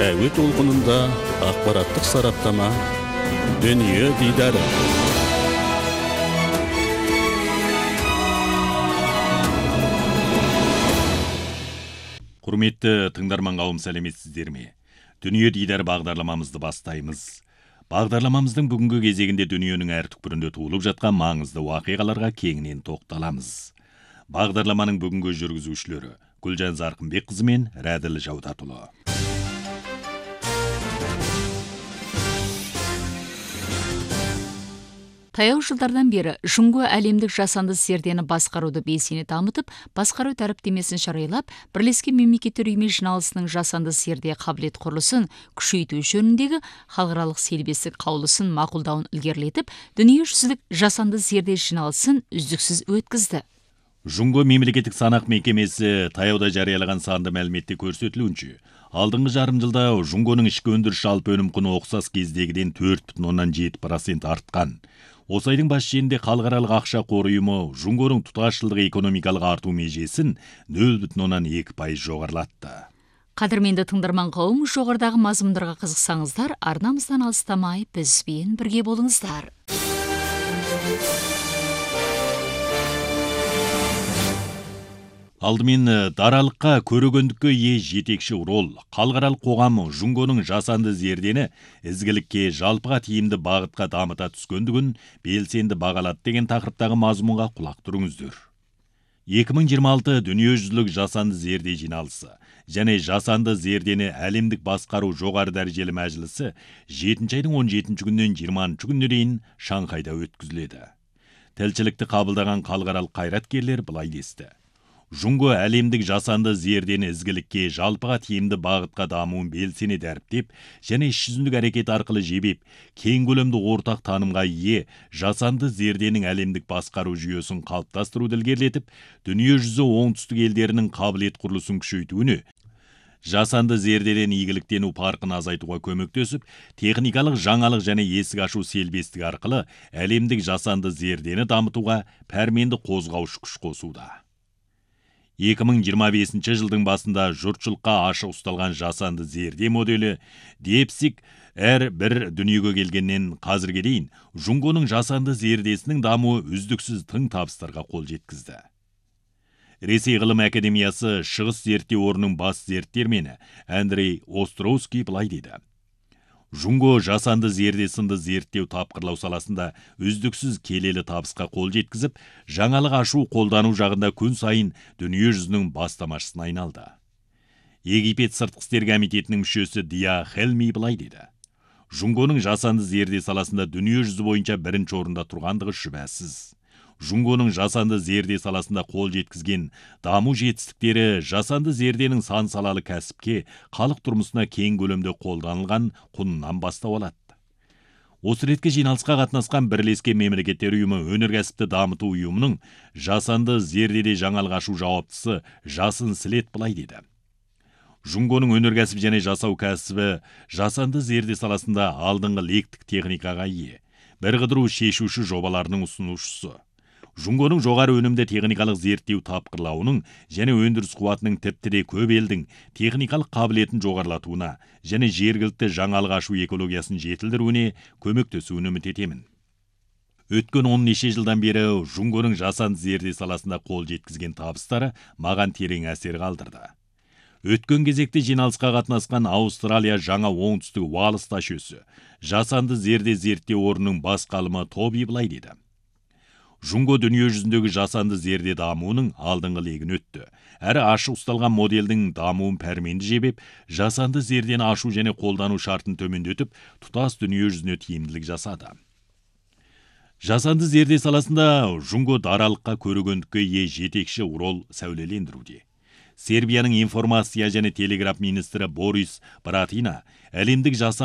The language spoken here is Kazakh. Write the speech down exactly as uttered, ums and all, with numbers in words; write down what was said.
әуе толқынында ақпараттық сараптама, дүние дидары. Құрметті тыңдарман қауым, сәлеметсіздер ме? Дүние дидар бағдарламамызды бастаймыз. Бағдарламамыздың бүгінгі кезегінде дүниенің әр түкпірінде туылып жатқан маңызды уақиғаларға кеңінен тоқталамыз. Бағдарламаның бүгінгі жүргізушілері Гүлжан Зарқынбекқызы мен Рәділ Жаудатұлы. Таяу жылдардан бері Жұңго әлемдік жасанды зердені басқаруды белсене дамытып, басқару тәріптемесін жариялап, Бірлескен Мемлекеттер Ұйымы жиналысының жасанды зерде қабілет құрылысын күшейту жөніндегі халықаралық селбесі қаулысын мақұлдауын ілгерілетіп, дүниежүзілік жасанды зерде жиналысын үздіксіз өткізді. Жұңго мемлекеттік санақ мекемесі таяуда жариялаған санды мәліметте көрсетілуінше, алдыңғы жарым жылда Жұңгоның ішкі өндіріс жалпы өнім құны оқсас кездегіден төрт бүтін оннан жеті процент артқан. Осы айдың бас шенінде халықаралық ақша қоры ұйымы Жұңгоның тұтасшылдық экономикалық арту межесін нөл бүтін оннан екі пайыз жоғарылатты. Қадірменді тыңдарман қауым, жоғарыдағы мазмұндарға қызықсаңыздар, арнамыздан алыстамай бізбен бірге болыңыздар. Алдымен даралыққа көрегендікке ие жетекші рол халықаралық қоғамы Жұңгоның жасанды зердені ізгілікке жалпыға тиімді бағытқа дамыта түскендігін белсенді бағалады деген тақырыптағы мазмұнға құлақ тұрыңыздар. екі мың жиырма алты дүниежүзілік жасанды зерде жиналысы және жасанды зердені әлемдік басқару жоғары дәрежелі мәжілісі жетінші айдың он жетінші күннен жиырмасыншы күніне дейін Шанхайда өткізіледі. Тілшілікті қабылдаған халықаралық қайраткерлер былай десті: Жұңго әлемдік жасанды зердені ізгілікке жалпыға тиімді бағытқа дамуын белсене дәріптеп және іс жүзіндік әрекет арқылы жебеп, кең көлемді ортақ танымға ие жасанды зерденің әлемдік басқару жүйесін қалыптастыруды ілгерілетіп, дүние жүзі оңтүстік елдерінің қабілет құрылысын күшейтуіне, жасанды зердеден игіліктену парқын азайтуға көмектесіп, техникалық жаңалық және есік ашу селбестігі арқылы әлемдік жасанды зердені дамытуға пәрменді қозғаушы күш қосуда. екі мың жиырма бесінші жылдың басында жұртшылыққа ашық ұсталған жасанды зерде моделі Депсик әр бір дүниеге келгеннен қазірге дейін Жұңгоның жасанды зердесінің дамуы үздіксіз тың табыстарға қол жеткізді. Ресей ғылым академиясы шығыс зерттеу орнының бас зерттемені Андрей Островский былай дейді: Жұңго жасанды зерде сынды зерттеу тапқырлау саласында үздіксіз келелі табысқа қол жеткізіп, жаңалық ашу қолдану жағында күн сайын дүние жүзінің бастамашысына айналды. Египет сыртқы істер комитетінің мүшесі Дия Хелми былай деді: Жұңгоның жасанды зерде саласында дүние жүзі бойынша бірінші орында тұрғандығы шүбәсіз. Жұңгоның жасанды зерде саласында қол жеткізген даму жетістіктері жасанды зерденің сан салалы кәсіпке, халық тұрмысына кең көлемде қолданылған құнынан бастау алады. Осы ретке жиналысқа қатынасқан Бірлескен Мемлекеттер Ұйымы өнеркәсіпті дамыту ұйымының жасанды зердеде жаңалық ашу жауаптысы Жасын Слет былай деді: Жұңгоның өнеркәсіп және жасау кәсібі жасанды зерде саласында алдыңғы лектік техникаға ие, бір қыдыру шешуші жобаларының ұсынушысы. Жұңгоның жоғары өнімді техникалық зерттеу тапқырлауының және өндіріс қуатының тіпті де көп елдің техникалық қабілетін жоғарылатуына және жергілікті жаңалық ашу экологиясын жетілдіруіне көмектесуін үміт етемін. Өткен он неше жылдан бері Жұңгоның жасанды зерде саласында қол жеткізген табыстары маған терең әсер қалдырды. Өткен кезекте жиналысқа қатынасқан Аустралия жаңа оңтүстік Уаллс ташөсі жасанды зерде зерттеу орнының бас ғалымы Тоби былай деді: Жұңго дүние жүзіндегі жасанды зерде дамуының алдыңғы легін өтті. Әрі ашық ұсталған модельдің дамуын пәрменді жебеп, жасанды зердені ашу және қолдану шартын төмендетіп, тұтас дүние жүзіне тиімділік жасады. Жасанды зерде саласында Жұңго даралыққа көрегендікке ие жетекші рол сәулелендіруде. Сербияның информация және телеграф министрі Борис Братина әлемдік жасанды